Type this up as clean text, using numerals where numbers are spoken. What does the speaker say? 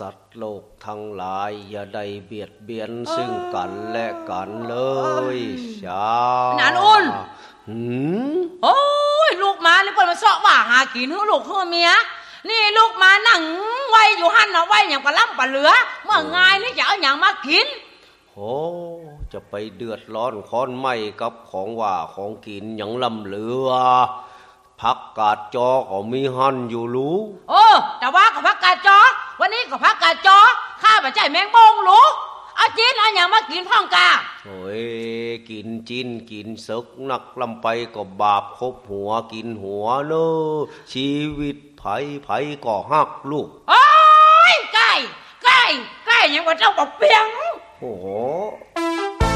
สัตว์โลกทั้งหลายอย่าได้เบียดเบียนซึ่งกันและกันเลยชานานอุ่นโอ้ยลูกมานี่เปิ้นมาเสาะว่าหากินฮื้อลูกฮื้อเมียนี่ลูกมานั่งไว้อยู่หั่นน่ะไว้หยังปลาล้ำปลาเหลือเมื่อง่ายนี่จะเอาหยังมากินโอ้จะไปเดือดร้อนค้อนไหม้กับของว่าของกินหยังลำเหลือผักกาดจอก็มีหั่นอยู่รู้แต่ว่าก็ผักกาดจอวันนี้ก็ผักกาดจอข้าบ่ใจแมงบงลูกเอาจีนเอาหยังมากินพ่องกาโอ้ยกินจีนกินซึกนักลำไปก็บาปคบหัวกินหัวเนอชีวิตไผก็ฮักลูกโอ้ยใกล้ยังว่าเจ้าบ่เปียงโอ้โห